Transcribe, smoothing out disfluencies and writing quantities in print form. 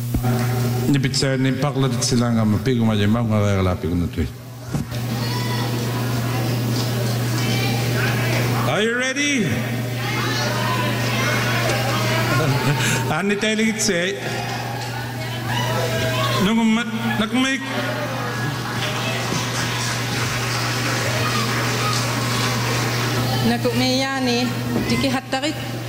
Ni pizza ni pakla dit sila nga mapigo majemam nga kalapi ko na to. Are you ready? Ani telling it say nung nakmay Naku meyani tiki hattarit